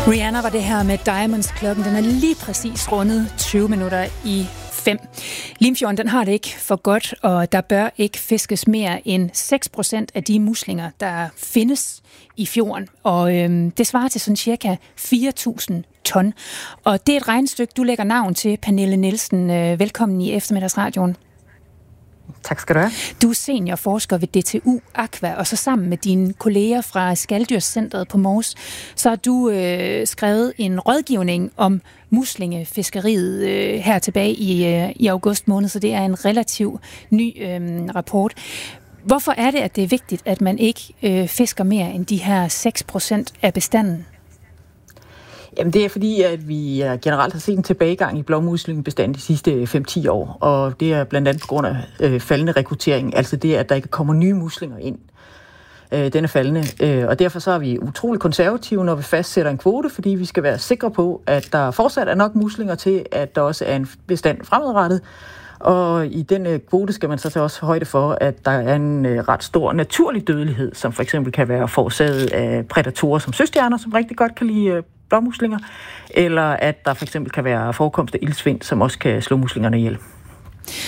Rihanna var det her med Diamonds. Klokken den er lige præcis rundet 20 minutter i 5. Limfjorden den har det ikke for godt, og der bør ikke fiskes mere end 6% af de muslinger, der findes i fjorden. Og det svarer til sådan cirka 4.000 ton. Og det er et regnestykke, du lægger navn til, Pernille Nielsen. Velkommen i Eftermiddagsradioen. Tak skal du have. Du er seniorforsker ved DTU Aqua, og så sammen med dine kolleger fra Skaldyrscentret på Mors, så har du skrevet en rådgivning om muslingefiskeriet her tilbage i august måned, så det er en relativt ny rapport. Hvorfor er det, at det er vigtigt, at man ikke fisker mere end de her 6% af bestanden? Jamen det er fordi, at vi generelt har set en tilbagegang i blåmuslingebestanden de sidste 5-10 år, og det er blandt andet på grund af faldende rekruttering, altså det, at der ikke kommer nye muslinger ind. Den er faldende, og derfor så er vi utrolig konservative, når vi fastsætter en kvote, fordi vi skal være sikre på, at der fortsat er nok muslinger til, at der også er en bestand fremadrettet. Og i den kvote skal man så tage også højde for, at der er en ret stor naturlig dødelighed, som for eksempel kan være forårsaget af prædatorer som søstjerner, som rigtig godt kan lide blåmuslinger, eller at der for eksempel kan være forekomst af iltsvind, som også kan slå muslingerne ihjel.